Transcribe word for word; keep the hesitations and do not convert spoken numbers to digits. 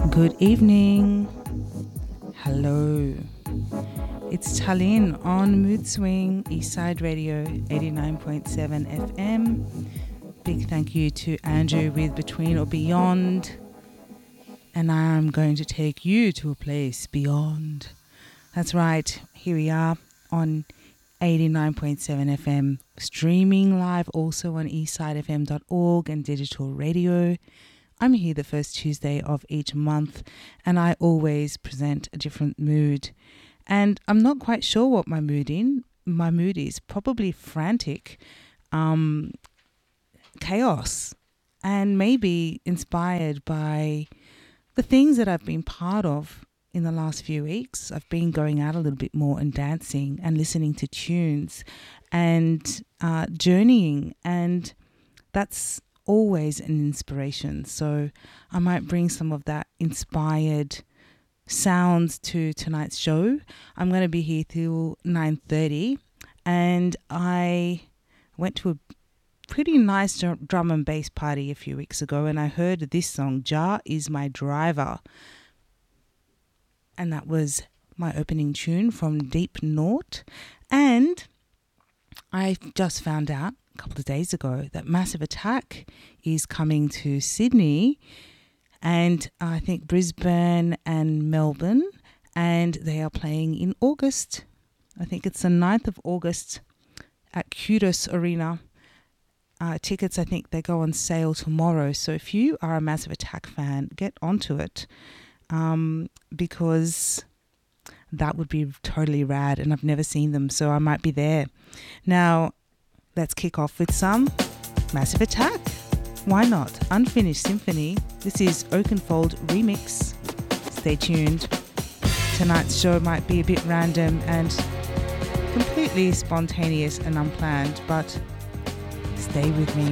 Good evening. Hello. It's Talin on Mood Swing, Eastside Radio eighty-nine point seven F M. Big thank you to Andrew with Between or Beyond. And I'm going to take you to a place beyond. That's right. Here we are on eighty-nine point seven F M, streaming live also on eastside f m dot org and digital radio. I'm here the first Tuesday of each month, and I always present a different mood. And I'm not quite sure what my mood in my mood is. Probably frantic, um, chaos, and maybe inspired by the things that I've been part of in the last few weeks. I've been going out a little bit more and dancing and listening to tunes and uh, journeying, and that's always an inspiration. So I might bring some of that inspired sounds to tonight's show. I'm going to be here till nine thirty, and I went to a pretty nice drum and bass party a few weeks ago, and I heard this song, Jah Is My Driver, and that was my opening tune from Deep North. And I just found out a couple of days ago that Massive Attack is coming to Sydney, and I think Brisbane and Melbourne, and they are playing in August. I think it's the ninth of August at Kudos Arena. Uh, tickets, I think they go on sale tomorrow. So if you are a Massive Attack fan, get onto it, um, because that would be totally rad, and I've never seen them, so I might be there. Now, let's kick off with some Massive Attack. Why not? Unfinished Symphony. This is Oakenfold Remix. Stay tuned. Tonight's show might be a bit random and completely spontaneous and unplanned, but stay with me.